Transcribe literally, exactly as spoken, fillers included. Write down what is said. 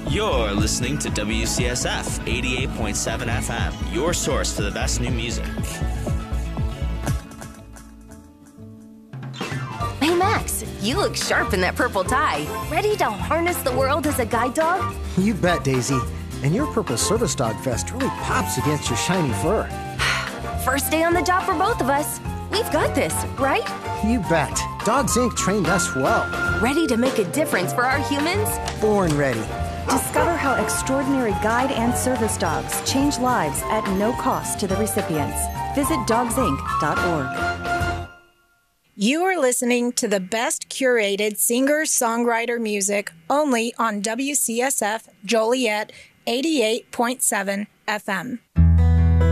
You're listening to W C S F eighty-eight point seven F M, your source for the best new music. Hey Max, you look sharp in that purple tie. Ready to harness the world as a guide dog? You bet, Daisy. And your purple service dog vest really pops against your shiny fur. First day on the job for both of us. We've got this, right? You bet. Dogs Incorporated trained us well. Ready to make a difference for our humans? Born ready. Discover how extraordinary guide and service dogs change lives at no cost to the recipients. Visit dogs inc dot org. You are listening to the best curated singer-songwriter music only on W C S F Joliet eighty-eight point seven F M.